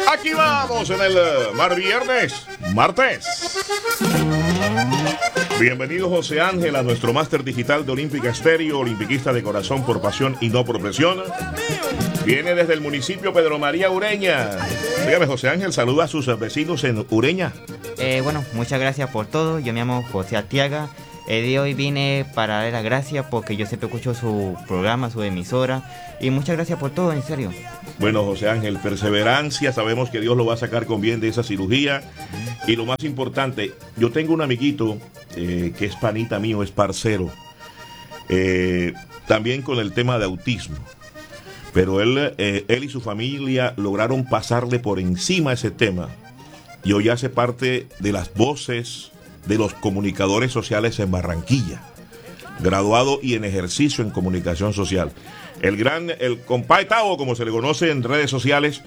Aquí vamos en el Mar Viernes, martes. Bienvenido José Ángel a nuestro máster digital de Olímpica Estéreo, olimpiquista de corazón por pasión y no por presión. Viene desde el municipio Pedro María Ureña. Dígame José Ángel, saluda a sus vecinos en Ureña. Bueno, muchas gracias por todo. Yo me llamo José Artiaga. El día de hoy vine para darle las gracias porque yo siempre escucho su programa, su emisora. Y muchas gracias por todo, en serio. Bueno, José Ángel, perseverancia. Sabemos que Dios lo va a sacar con bien de esa cirugía. Y lo más importante, yo tengo un amiguito que es panita mío, es parcero. También con el tema de autismo. Pero él y su familia lograron pasarle por encima ese tema. Y hoy hace parte de las voces de los comunicadores sociales en Barranquilla, graduado y en ejercicio en comunicación social. El compadre Tavo, como se le conoce en redes sociales,